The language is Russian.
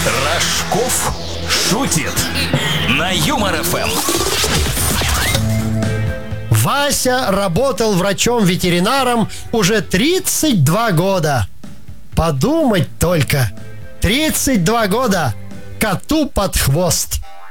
Рожков шутит на Юмор ФМ. Вася работал врачом-ветеринаром уже 32 года. Подумать только, 32 года коту под хвост.